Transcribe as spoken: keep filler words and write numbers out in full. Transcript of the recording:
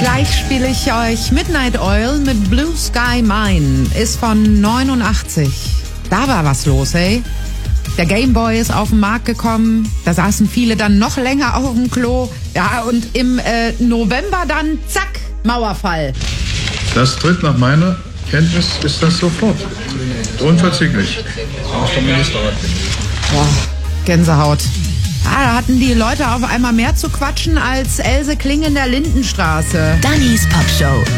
Gleich spiele ich euch Midnight Oil mit Blue Sky Mine. Ist von neunundachtzig. Da war was los, ey. Der Gameboy ist auf den Markt gekommen. Da saßen viele dann noch länger auf dem Klo. Ja, und im äh, November dann, zack, Mauerfall. Das tritt nach meiner Kenntnis, ist das sofort. Unverzüglich. Boah, Gänsehaut. Ah, da hatten die Leute auf einmal mehr zu quatschen als Else Kling in der Lindenstraße. Dannys Pop Show.